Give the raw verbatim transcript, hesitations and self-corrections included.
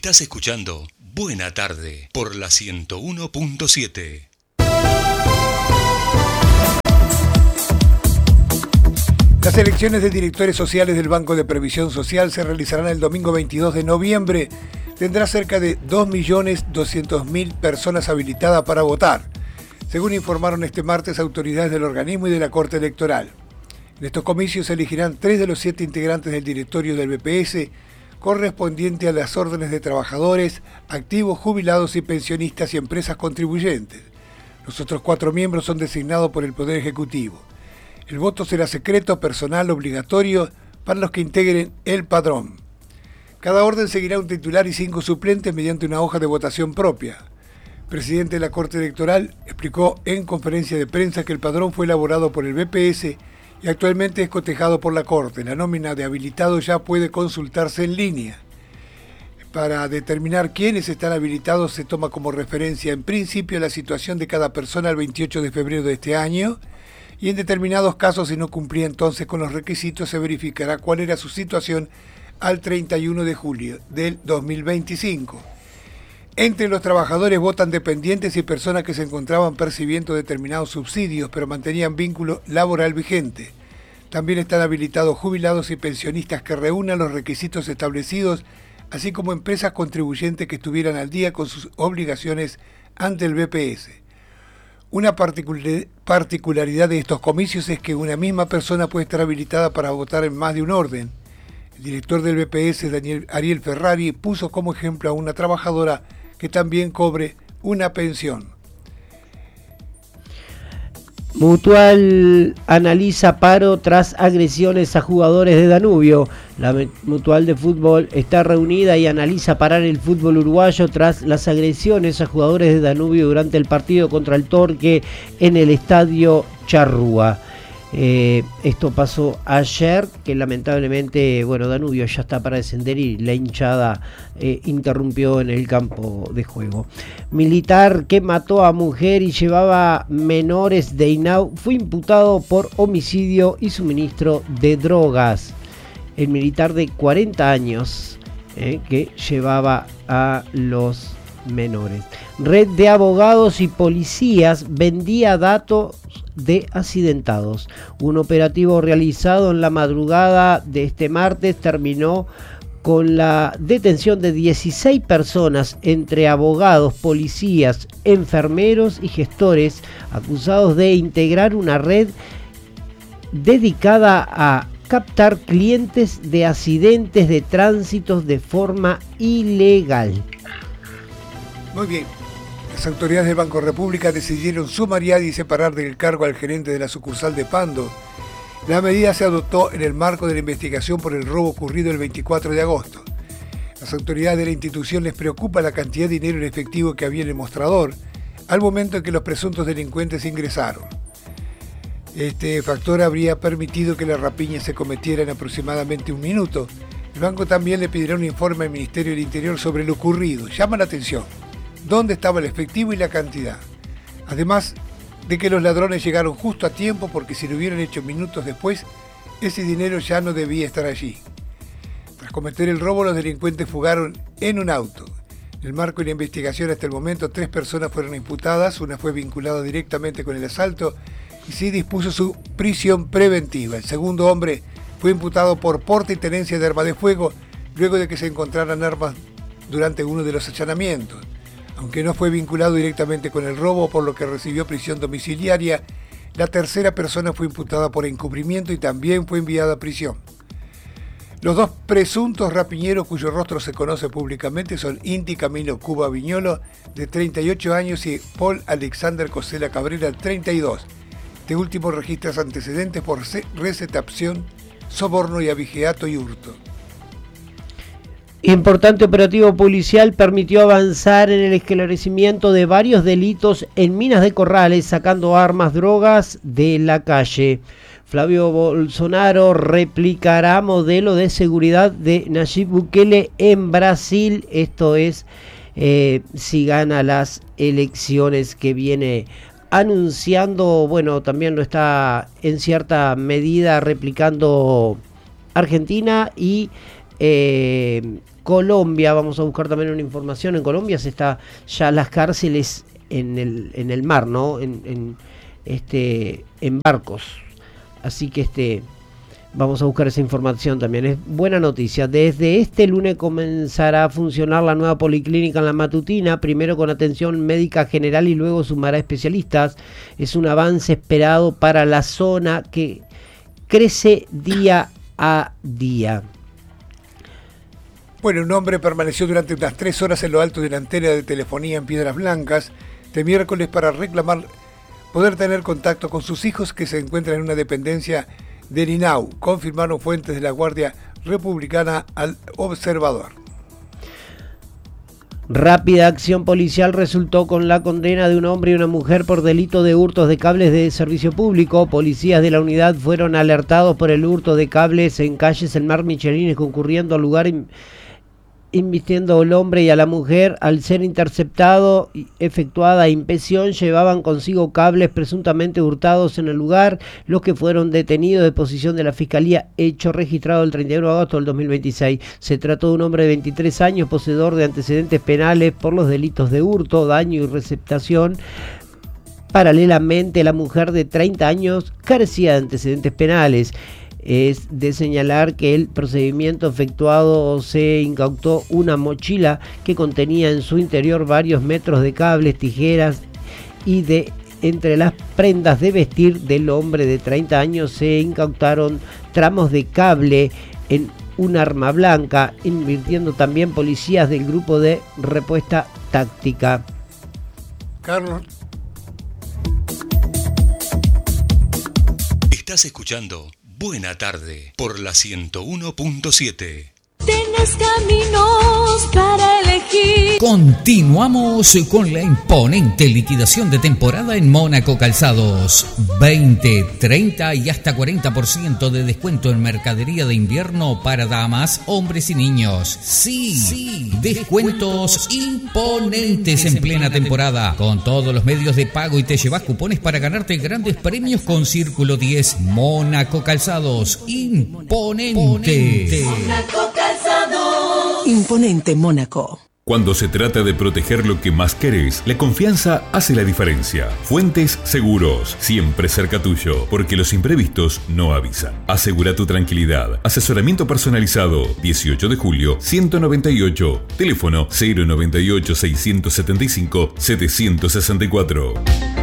Estás escuchando Buena Tarde por la ciento uno punto siete. Las elecciones de directores sociales del Banco de Previsión Social se realizarán el domingo veintidós de noviembre. Tendrá cerca de dos millones doscientas mil personas habilitadas para votar, según informaron este martes autoridades del organismo y de la Corte Electoral. En estos comicios se elegirán tres de los siete integrantes del directorio del B P S, correspondiente a las órdenes de trabajadores, activos, jubilados y pensionistas y empresas contribuyentes. Los otros cuatro miembros son designados por el Poder Ejecutivo. El voto será secreto, personal, obligatorio para los que integren el padrón. Cada orden seguirá un titular y cinco suplentes mediante una hoja de votación propia. El presidente de la Corte Electoral explicó en conferencia de prensa que el padrón fue elaborado por el B P S y actualmente es cotejado por la Corte. La nómina de habilitados ya puede consultarse en línea. Para determinar quiénes están habilitados se toma como referencia en principio la situación de cada persona el veintiocho de febrero de este año, y en determinados casos, si no cumplía entonces con los requisitos, se verificará cuál era su situación al treinta y uno de julio del dos mil veinticinco. Entre los trabajadores votan dependientes y personas que se encontraban percibiendo determinados subsidios, pero mantenían vínculo laboral vigente. También están habilitados jubilados y pensionistas que reúnan los requisitos establecidos, así como empresas contribuyentes que estuvieran al día con sus obligaciones ante el B P S. Una particularidad de estos comicios es que una misma persona puede estar habilitada para votar en más de un orden. El director del B P S, Daniel Ariel Ferrari, puso como ejemplo a una trabajadora que también cobre una pensión. Mutual analiza paro tras agresiones a jugadores de Danubio. La Mutual de Fútbol está reunida y analiza parar el fútbol uruguayo tras las agresiones a jugadores de Danubio durante el partido contra el Torque en el estadio Charrúa. Eh, esto pasó ayer, que lamentablemente, bueno, Danubio ya está para descender y la hinchada eh, interrumpió en el campo de juego. Militar que mató a mujer y llevaba menores de Inau fue imputado por homicidio y suministro de drogas. El militar de cuarenta años eh, que llevaba a los menores. Red de abogados y policías vendía datos de accidentados. Un operativo realizado en la madrugada de este martes terminó con la detención de dieciséis personas, entre abogados, policías, enfermeros y gestores, acusados de integrar una red dedicada a captar clientes de accidentes de tránsito de forma ilegal. Muy bien. Las autoridades del Banco República decidieron sumariar y separar del cargo al gerente de la sucursal de Pando. La medida se adoptó en el marco de la investigación por el robo ocurrido el veinticuatro de agosto. Las autoridades de la institución les preocupa la cantidad de dinero en efectivo que había en el mostrador al momento en que los presuntos delincuentes ingresaron. Este factor habría permitido que la rapiña se cometiera en aproximadamente un minuto. El banco también le pedirá un informe al Ministerio del Interior sobre lo ocurrido. Llama la atención dónde estaba el efectivo y la cantidad. Además de que los ladrones llegaron justo a tiempo, porque si lo hubieran hecho minutos después, ese dinero ya no debía estar allí. Tras cometer el robo, los delincuentes fugaron en un auto. En el marco de la investigación hasta el momento, tres personas fueron imputadas, una fue vinculada directamente con el asalto y sí dispuso su prisión preventiva. El segundo hombre fue imputado por porte y tenencia de arma de fuego, luego de que se encontraran armas durante uno de los allanamientos. Aunque no fue vinculado directamente con el robo, por lo que recibió prisión domiciliaria, la tercera persona fue imputada por encubrimiento y también fue enviada a prisión. Los dos presuntos rapiñeros, cuyo rostro se conoce públicamente, son Inti Camilo Cuba Viñolo, de treinta y ocho años, y Paul Alexander Cosela Cabrera, de treinta y dos. Este último registra antecedentes por receptación, soborno y abigeato y hurto. Importante operativo policial permitió avanzar en el esclarecimiento de varios delitos en Minas de Corrales, sacando armas, drogas de la calle. Flavio Bolsonaro replicará modelo de seguridad de Nayib Bukele en Brasil. Esto es, eh, si gana las elecciones que viene anunciando. Bueno, también lo está en cierta medida replicando Argentina y... Eh, Colombia. Vamos a buscar también una información. En Colombia se está ya las cárceles en el en el mar, ¿no? En, en este en barcos. Así que este vamos a buscar esa información también. Es buena noticia. Desde este lunes comenzará a funcionar la nueva policlínica en La Matutina, primero con atención médica general y luego sumará especialistas. Es un avance esperado para la zona que crece día a día. Bueno, un hombre permaneció durante unas tres horas en lo alto de la antena de telefonía en Piedras Blancas de miércoles para reclamar poder tener contacto con sus hijos que se encuentran en una dependencia del I N A U, confirmaron fuentes de la Guardia Republicana al Observador. Rápida acción policial resultó con la condena de un hombre y una mujer por delito de hurtos de cables de servicio público. Policías de la unidad fueron alertados por el hurto de cables en calles El Mar Michelines, concurriendo al lugar invistiendo al hombre y a la mujer. Al ser interceptado y efectuada inspección, llevaban consigo cables presuntamente hurtados en el lugar, los que fueron detenidos de posición de la Fiscalía, hecho registrado el treinta y uno de agosto del dos mil veintiséis. Se trató de un hombre de veintitrés años, poseedor de antecedentes penales por los delitos de hurto, daño y receptación. Paralelamente, la mujer de treinta años carecía de antecedentes penales. Es de señalar que el procedimiento efectuado se incautó una mochila que contenía en su interior varios metros de cables, tijeras y de entre las prendas de vestir del hombre de treinta años se incautaron tramos de cable en un arma blanca, invirtiendo también policías del grupo de respuesta táctica. Carlos. Estás escuchando Buena Tarde por la ciento uno punto siete. Tienes caminos para elegir. Continuamos con la imponente liquidación de temporada en Mónaco Calzados. veinte, treinta y hasta cuarenta por ciento de descuento en mercadería de invierno para damas, hombres y niños. Sí, sí, descuentos imponentes en plena temporada. Con todos los medios de pago y te llevas cupones para ganarte grandes premios con Círculo diez. Mónaco Calzados, imponente. Mónaco Calzados. Imponente Mónaco. Cuando se trata de proteger lo que más querés, la confianza hace la diferencia. Fuentes Seguros, siempre cerca tuyo, porque los imprevistos no avisan. Asegura tu tranquilidad. Asesoramiento personalizado, dieciocho de julio, ciento noventa y ocho. Teléfono cero noventa y ocho, seiscientos setenta y cinco, setecientos sesenta y cuatro.